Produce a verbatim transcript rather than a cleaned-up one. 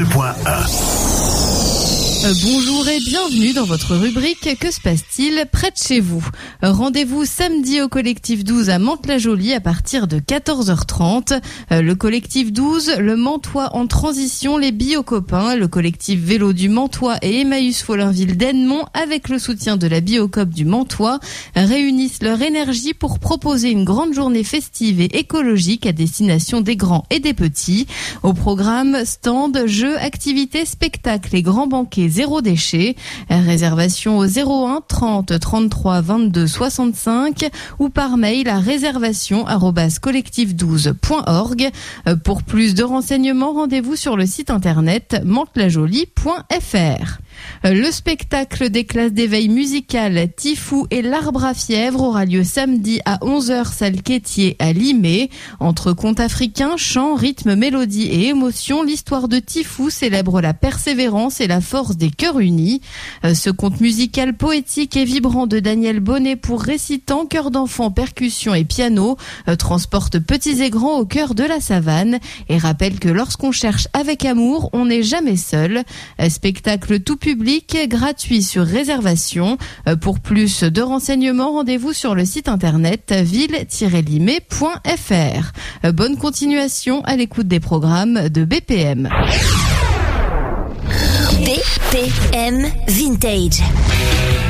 Point un. Euh, bonjour et bienvenue dans votre rubrique Que se passe-t-il près de chez vous? Euh, Rendez-vous samedi au collectif douze à Mantes-la-Jolie à partir de quatorze heures trente. Euh, le collectif douze, le Mantois en transition, les Biocopains, le collectif vélo du Mantois et Emmaüs Follinville d'Ennemont avec le soutien de la Biocop du Mantois réunissent leur énergie pour proposer une grande journée festive et écologique à destination des grands et des petits. Au programme, stand, jeux, activités, spectacles et grands banquets zéro déchet. Réservation au zéro un trente trente-trois vingt-deux soixante-cinq ou par mail à réservation arobase collectif douze point org. Pour plus de renseignements, rendez-vous sur le site internet mantes-la-jolie point f r. Le spectacle des classes d'éveil musical Tifou et l'Arbre à Fièvre aura lieu samedi à onze heures salle Quétier à Limay. Entre contes africains, chants, rythmes, mélodies et émotions, l'histoire de Tifou célèbre la persévérance et la force des cœurs unis. Ce conte musical poétique et vibrant de Daniel Bonnet pour récitants, chœur d'enfants, percussions et piano transporte petits et grands au cœur de la savane et rappelle que lorsqu'on cherche avec amour, on n'est jamais seul. Spectacle tout public, gratuit sur réservation. Pour plus de renseignements, rendez-vous sur le site internet ville tiret limay point f r. Bonne continuation à l'écoute des programmes de B P M. B P M Vintage.